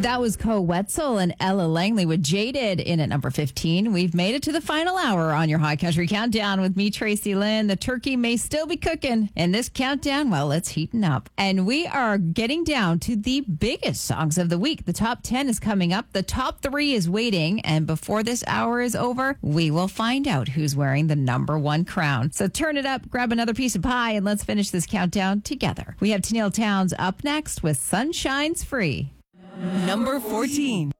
That was Ko Wetzel and Ella Langley with Jaded in at number 15. We've made it to the final hour on your High Country Countdown with me, Tracy Lynn. The turkey may still be cooking, and this countdown, well, it's heating up. And we are getting down to the biggest songs of the week. The top 10 is coming up. The top 3 is waiting. And before this hour is over, we will find out who's wearing the number 1 crown. So turn it up, grab another piece of pie, and let's finish this countdown together. We have Tenille Townes up next with Sunshine's Free. Number 14.